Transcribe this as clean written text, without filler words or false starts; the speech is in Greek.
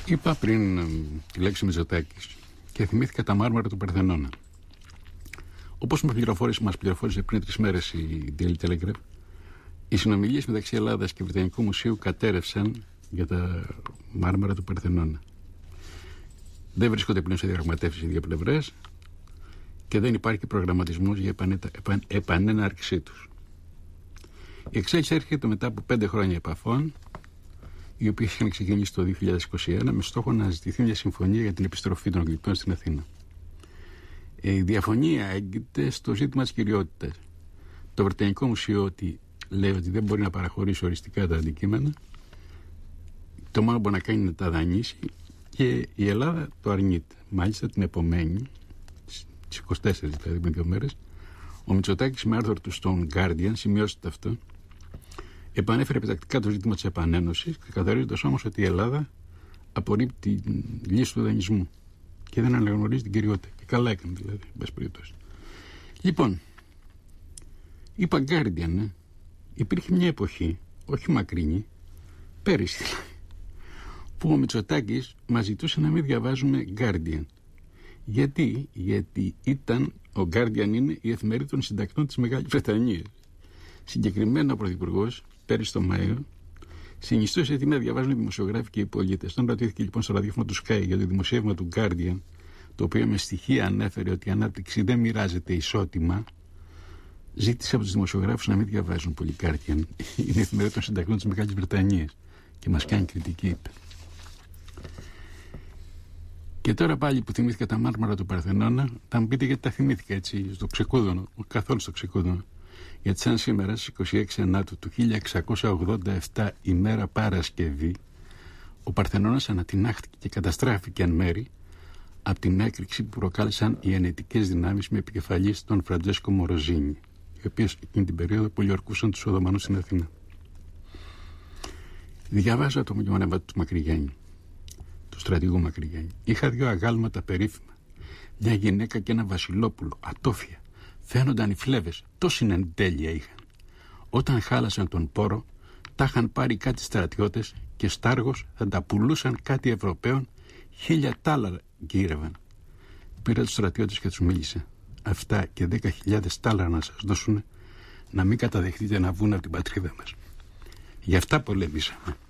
Είπα πριν τη λέξη Μητσοτάκης και θυμήθηκα τα μάρμαρα του Παρθενώνα. Όπως μας πληροφόρησε πριν 3 μέρες η Daily Telegraph, οι συνομιλίες μεταξύ Ελλάδας και Βρετανικού Μουσείου κατέρευσαν για τα μάρμαρα του Παρθενώνα. Δεν βρίσκονται πλέον σε διαπραγματεύσεις οι δύο πλευρές και δεν υπάρχει προγραμματισμός για επανέναρξή τους. Η εξέλιξη έρχεται μετά από 5 χρόνια επαφών, οι οποίες είχαν ξεκινήσει το 2021 με στόχο να ζητηθεί μια συμφωνία για την επιστροφή των Αγγλικών στην Αθήνα. Η διαφωνία έγκυται στο ζήτημα της κυριότητας. Το Βρετανικό Μουσείο λέει ότι δεν μπορεί να παραχωρήσει οριστικά τα αντικείμενα, το μόνο που μπορεί να κάνει είναι να τα δανείσει, και η Ελλάδα το αρνείται. Μάλιστα την επομένη, τις 24 δηλαδή με 2 μέρες, ο Μητσοτάκης με άρθρο του στον Guardian, σημειώστε αυτό, επανέφερε επιτακτικά το ζήτημα της επανένωσης, καθορίζοντας όμως ότι η Ελλάδα απορρίπτει τη λύση του δανεισμού και δεν αναγνωρίζει την κυριότητα. Και καλά έκανε δηλαδή, μπες περιπτώσει. Λοιπόν, είπα Guardian, υπήρχε μια εποχή, όχι μακρινή, πέρυσι, που ο Μητσοτάκης μας ζητούσε να μην διαβάζουμε Guardian. Γιατί ο Guardian είναι η εφημερίδα των συντακτών της Μεγάλης Βρετανίας. Συγκεκριμένα ο Πρωθυπουργός, πέρυσι το Μάιο, συνιστούσε τι να διαβάζουν οι δημοσιογράφοι και οι πολίτες. Όταν ρωτήθηκε λοιπόν στο ραδιόφωνο του Sky για το δημοσίευμα του Guardian, το οποίο με στοιχεία ανέφερε ότι η ανάπτυξη δεν μοιράζεται ισότιμα, ζήτησε από τους δημοσιογράφους να μην διαβάζουν πολύ Guardian. Είναι η εφημερίδα των συντακτών της Μεγάλης Βρετανίας και μας κάνει κριτική, είπε. Και τώρα πάλι που θυμήθηκα τα μάρμαρα του Παρθενώνα, θα μου πείτε γιατί τα θυμήθηκα έτσι, στο ξεκούδωνο, καθόλου στο ξεκούδωνο. Γιατί σαν σήμερα, στις 26 Ενάτου του 1687 ημέρα Παρασκευή, ο Παρθενώνας ανατινάχθηκε και καταστράφηκε εν μέρη από την έκρηξη που προκάλεσαν οι εναιτικές δυνάμεις με επικεφαλής τον Φραντζέσκο Μοροζίνι, οι οποίες εκείνη την περίοδο πολιορκούσαν τους Οθωμανούς στην Αθήνα. Διαβάζω το μνημόνευμα του Μακρυγιάννη, του στρατηγού Μακρυγιάννη. Είχα 2 αγάλματα περίφημα, μια γυναίκα και ένα βασιλόπουλο, ατόφια. Φαίνονταν οι φλέβες, τόση εντέλεια είχαν. Όταν χάλασαν τον πόρο, τα είχαν πάρει κάτι στρατιώτες και στάργος θα τα πουλούσαν κάτι Ευρωπαίων, 1000 τάλαρα γύρευαν. Πήρα τους στρατιώτες και τους μίλησε. Αυτά και 10.000 τάλαρα να σας δώσουν, να μην καταδεχτείτε να βγουν από την πατρίδα μας. Γι' αυτά πολεμήσαμε.